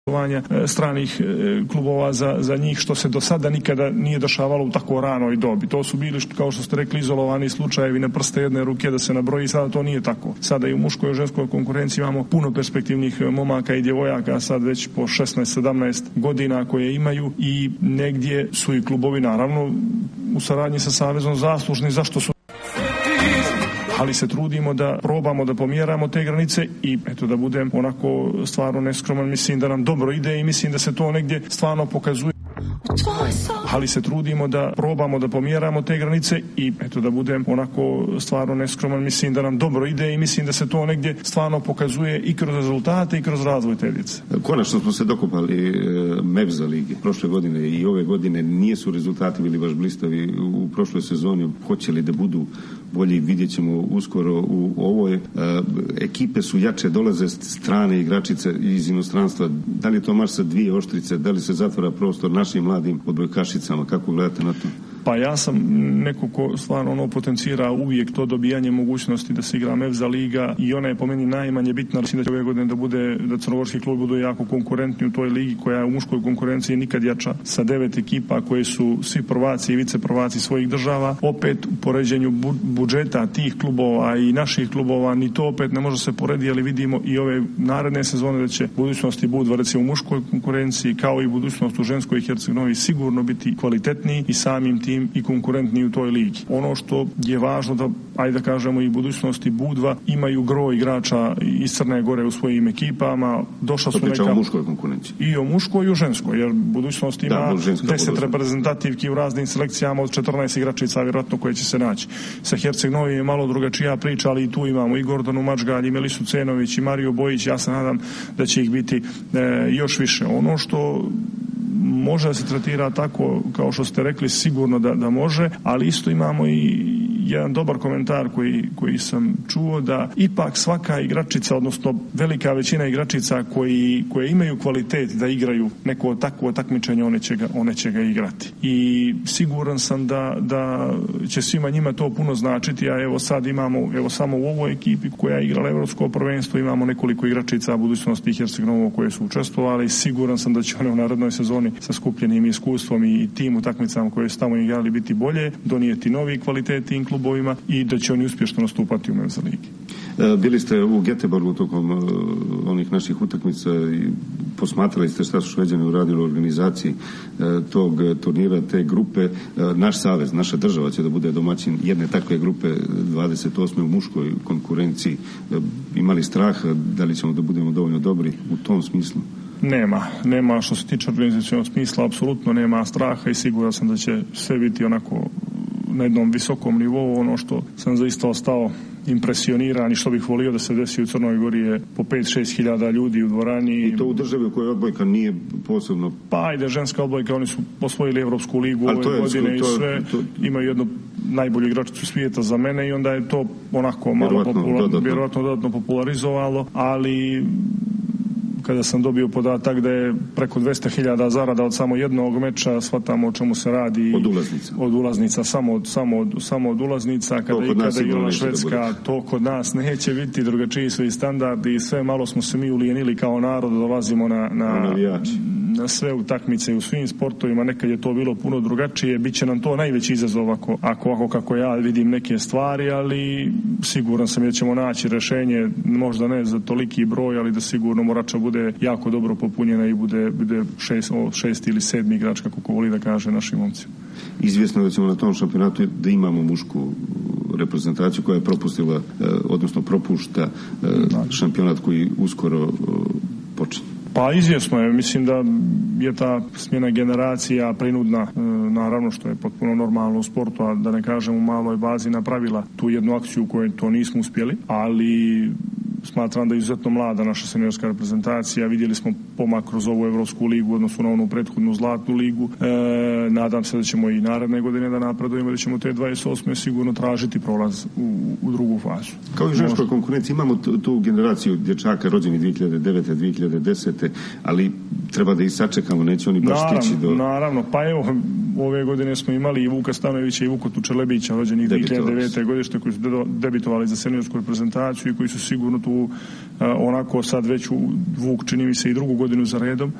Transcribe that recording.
stranih klubova za njih, što se do sada nikada nije dešavalo u tako ranoj dobi. To su bili, kao što ste rekli, izolovani slučajevi na prste jedne ruke da se nabroji, sada to nije tako. Sada i u muškoj i u ženskoj konkurenciji imamo puno perspektivnih momaka i djevojaka, sad već po 16-17 godina koje imaju, i negdje su i klubovi naravno u saradnji sa savezom zaslužni zašto su, ali se trudimo da probamo da pomjeramo te granice i eto, da budem onako stvarno neskroman, mislim da nam dobro ide i mislim da se to negdje stvarno pokazuje. Ali se trudimo da probamo da pomjeramo te granice i eto, da budem onako stvarno neskroman, mislim da nam dobro ide i mislim da se to negdje stvarno pokazuje i kroz rezultate i kroz razvoj te djece. Konačno smo se dokopali Mevza lige. Prošle godine i ove godine nisu rezultati bili baš blistavi u prošloj sezoni. Hoće li da budu bolji, vidjet ćemo uskoro u ovoj. Ekipe su jače, dolaze strane igračice iz inostranstva. Da li je to mač sa dvije oštrice, da li se zatvara prostor našim mladim odbojkašicama, kako gledate na to? Pa ja sam neko ko stvarno potencira uvijek to dobijanje mogućnosti da se igra Mevza liga i ona je po meni najmanje bitna. Mislim da će ove godine da crnogorski klub bude jako konkurentni u toj ligi koja je u muškoj konkurenciji nikad jača, sa 9 ekipa koje su svi prvaci i viceprvaci svojih država. Opet u poređenju budžeta tih klubova i naših klubova ni to opet ne može se porediti, ali vidimo i ove naredne sezone da će budućnosti Budva recimo u muškoj konkurenciji kao i budućnost u ženskoj i Herceg-Novi sigurno biti kvalitetniji i samim tim i konkurentniji u toj ligi. Ono što je važno da, ajde da kažemo, i budućnosti Budva imaju gro igrača iz Crne Gore u svojim ekipama. Došla su neka... o muškoj konkurenciji. I o muškoj i o ženskoj, jer budućnost ima 10 reprezentativki u raznim selekcijama od 14 igračica vjerojatno koje će se naći. Sa Herceg-Novim je malo drugačija priča, ali i tu imamo i Gordanu Mačgalj, i Melisu Cenović, i Mariju Bojić. Ja se nadam da će ih biti još više. Ono što može da se tretira tako kao što ste rekli, sigurno da može, ali isto imamo i jedan dobar komentar koji sam čuo, da ipak svaka igračica, odnosno velika većina igračica koje imaju kvalitet da igraju neko takvo takmičenje, one će ga igrati. I siguran sam da će svima njima to puno značiti, a evo sad imamo, samo u ovoj ekipi koja je igrala Evropsko prvenstvo, imamo nekoliko igračica budućnosti Herceg-Novo koje su učestvovali. Siguran sam da će one u narednoj sezoni sa skupljenim iskustvom i tim utakmicama koje su tamo igrali biti bolje, donijeti novi kvalitet tim klubovima i da će oni uspješno nastupati u Mevza ligi. Bili ste u Göteborgu tokom onih naših utakmica i posmatrali ste šta su Šveđani uradili u organizaciji tog turnira, te grupe. Naš savez, naša država će da bude domaćin jedne takve grupe 28. u muškoj konkurenciji. Imali strah, da li ćemo da budemo dovoljno dobri u tom smislu? Nema što se tiče organizacionog smisla, apsolutno nema straha i siguran sam da će sve biti onako na jednom visokom nivou. Ono što sam zaista ostao impresioniran i što bih volio da se desi u Crnoj Gori je po 5-6 hiljada ljudi u dvorani. I to u državi u kojoj odbojka nije posebno... Pa ajde, ženska odbojka, oni su osvojili Evropsku ligu ove godine i sve. Imaju jednu najbolju igračicu svijeta za mene i onda je to onako malo vjerovatno dodatno popularizovalo, ali kada sam dobio podatak da je preko 200.000 zarada od samo jednog meča, shvatamo o čemu se radi. Od ulaznica, samo od ulaznica. Kada je igrala Švedska, to kod nas neće biti, drugačiji su i standardi i sve, malo smo se mi ulijenili kao narod, dolazimo na sve utakmice u svim sportovima. Nekad je to bilo puno drugačije, bit će nam to najveći izazov ako kako ja vidim neke stvari, ali siguran sam da ćemo naći rješenje, možda ne za toliki broj, ali da sigurno Morača bude jako dobro popunjena i bude šest ili sedmi igrač, kako voli da kaže našim momcima. Izvjesno da ćemo na tom šampionatu da imamo mušku reprezentaciju koja je propustila, odnosno propušta šampionat koji uskoro počinje. Pa izvjesno je, mislim da je ta smjena generacija prinudna, naravno što je potpuno normalno u sportu, a da ne kažem u maloj bazi napravila tu jednu akciju koju to nismo uspjeli, ali smatram da je izuzetno mlada naša seniorska reprezentacija. Vidjeli smo pomak kroz ovu Evropsku ligu, odnosno na onu prethodnu zlatnu ligu. Nadam se da ćemo i naredne godine da napredujemo, da ćemo te 28. sigurno tražiti prolaz u drugu fazu. Kao i u ženskoj konkurenciji imamo tu generaciju dječaka rođeni 2009. 2010. ali treba da ih sačekamo, neće oni baš stići do... Naravno, pa evo, ove godine smo imali i Vuka Stanojevića i Vukotu Čelebića, rođenih 2009. godište, koji su debitovali za seniorsku reprezentaciju i koji su sigurno tu onako sad već Vuk čini mi se i drugu godinu za redom